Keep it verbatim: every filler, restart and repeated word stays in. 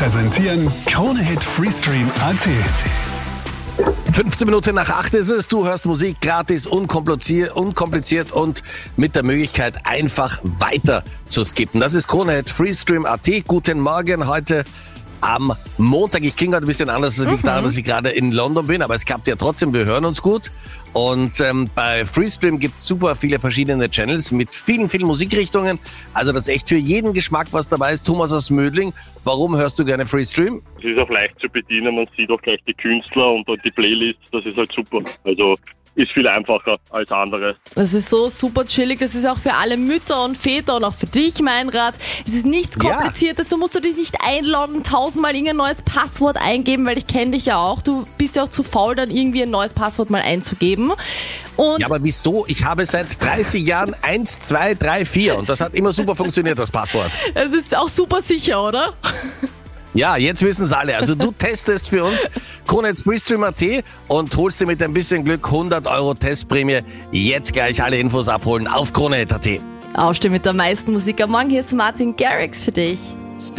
präsentieren Krone-Hit Freestream Punkt at. fünfzehn Minuten nach acht ist es. Du hörst Musik gratis, unkompliziert, unkompliziert und mit der Möglichkeit einfach weiter zu skippen. Das ist Krone-Hit Freestream Punkt at. Guten Morgen heute am Montag. Ich klinge heute ein bisschen anders. Das liegt Mhm. daran, dass ich gerade in London bin, aber es klappt ja trotzdem. Wir hören uns gut. Und ähm, bei Freestream gibt es super viele verschiedene Channels mit vielen, vielen Musikrichtungen. Also das ist echt für jeden Geschmack was dabei ist. Thomas aus Mödling, warum hörst du gerne Freestream? Es ist auch leicht zu bedienen, man sieht auch gleich die Künstler und die Playlists, das ist halt super. Also ist viel einfacher als andere. Das ist so super chillig, das ist auch für alle Mütter und Väter und auch für dich, Meinrad. Es ist nichts Ja. Kompliziertes, du musst du dich nicht einloggen, tausendmal irgendein neues Passwort eingeben, weil ich kenne dich ja auch. Du bist ja auch zu faul, dann irgendwie ein neues Passwort mal einzugeben. Und Ja, aber wieso? Ich habe seit dreißig Jahren eins, zwei, drei, vier und das hat immer super funktioniert, das Passwort. es ist auch super sicher, oder? Ja, jetzt wissen es alle. Also du testest für uns Krone-Hit Freestream Punkt at und holst dir mit ein bisschen Glück hundert Euro Testprämie. Jetzt gleich alle Infos abholen auf Krone-Hit Punkt at. Aufstehen mit der meisten Musik am Morgen. Hier ist Martin Garrix für dich.